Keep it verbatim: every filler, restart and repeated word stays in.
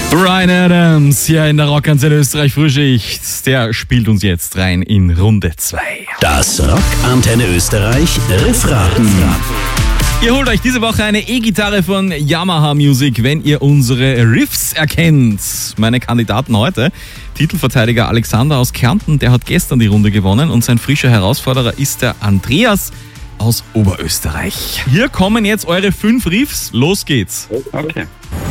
Bryan Adams hier in der Rockantenne Österreich Frühschicht. Der spielt uns jetzt rein in Runde zwei. Das Rockantenne Österreich Riffraten. Ihr holt euch diese Woche eine E-Gitarre von Yamaha Music, wenn ihr unsere Riffs erkennt. Meine Kandidaten heute: Titelverteidiger Alexander aus Kärnten, der hat gestern die Runde gewonnen, und sein frischer Herausforderer ist der Andreas aus Oberösterreich. Hier kommen jetzt eure fünf Riffs. Los geht's. Okay.